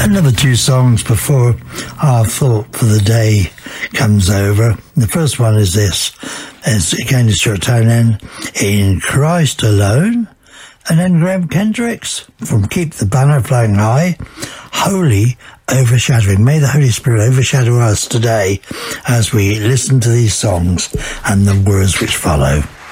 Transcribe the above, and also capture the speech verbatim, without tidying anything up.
Another two songs before our thought for the day comes over. The first one is this. It's again, it's Stuart Townend, In Christ Alone. And then Graham Kendricks from Keep the Banner Flying High, Holy Overshadowing. May the Holy Spirit overshadow us today as we listen to these songs and the words which follow.